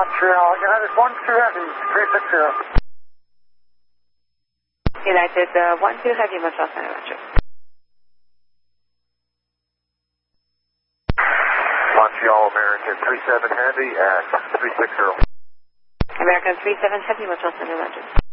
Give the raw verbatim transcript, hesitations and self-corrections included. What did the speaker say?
Montreal, United one two Heavy, three six zero. United uh, one two Heavy, Montreal Center, Roger. Montreal American three seven Heavy at three six zero. American three seven Heavy, Montreal Center, Roger.